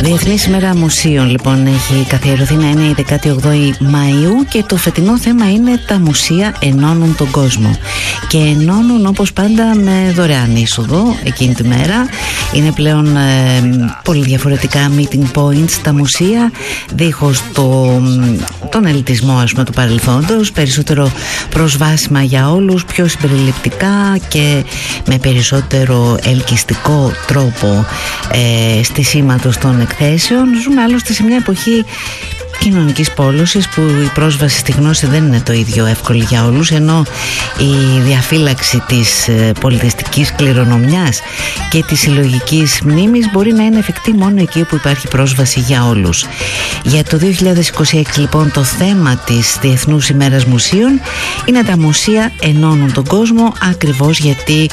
Διεθνής ημέρα μουσείων λοιπόν έχει καθιερωθεί να είναι η 18η Μαΐου και το φετινό θέμα είναι τα μουσεία ενώνουν τον κόσμο. Και ενώνουν όπως πάντα με δωρεάν είσοδο εκείνη τη μέρα. Είναι πλέον πολύ διαφορετικά meeting points τα μουσεία, δίχως τον ελιτισμό ας πούμε του παρελθόντος, περισσότερο προσβάσιμα για όλους, πιο συμπεριληπτικά και με περισσότερο ελκυστικό τρόπο στισίματος των εκθέσεων. Ζούμε άλλωστε σε μια εποχή κοινωνικής πόλωσης που η πρόσβαση στη γνώση δεν είναι το ίδιο εύκολη για όλους, ενώ η διαφύλαξη της πολιτιστικής κληρονομιάς και της συλλογικής μνήμης μπορεί να είναι εφικτή μόνο εκεί που υπάρχει πρόσβαση για όλους. Για το 2026 λοιπόν το θέμα της Διεθνούς ημέρας μουσείων είναι τα μουσεία ενώνουν τον κόσμο, ακριβώς γιατί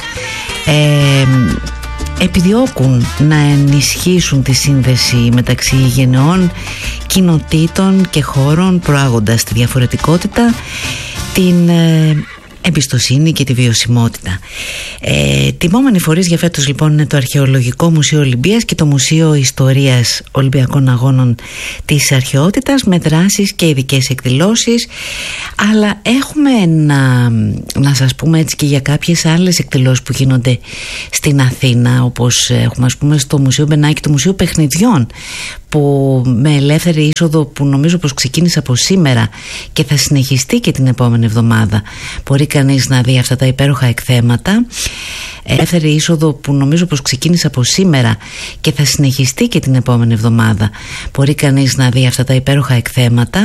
επιδιώκουν να ενισχύσουν τη σύνδεση μεταξύ γενεών, κοινοτήτων και χώρων, προάγοντας τη διαφορετικότητα, την εμπιστοσύνη και τη βιωσιμότητα. Τιμόμενοι φορείς για φέτος λοιπόν είναι το Αρχαιολογικό Μουσείο Ολυμπίας και το Μουσείο Ιστορίας Ολυμπιακών Αγώνων της Αρχαιότητας, με δράσεις και ειδικές εκδηλώσεις, αλλά έχουμε να σας πούμε έτσι και για κάποιες άλλες εκδηλώσεις που γίνονται στην Αθήνα, όπως έχουμε ας πούμε στο Μουσείο Μπενάκη, το Μουσείο Παιχνιδιών, που με ελεύθερη είσοδο, που νομίζω πως ξεκίνησε από σήμερα και θα συνεχιστεί και την επόμενη εβδομάδα. Μπορεί κανείς να δει αυτά τα υπέροχα εκθέματα. Ελεύθερη είσοδο που νομίζω πως ξεκίνησε από σήμερα και θα συνεχιστεί και την επόμενη εβδομάδα. Μπορεί κανείς να δει αυτά τα υπέροχα εκθέματα.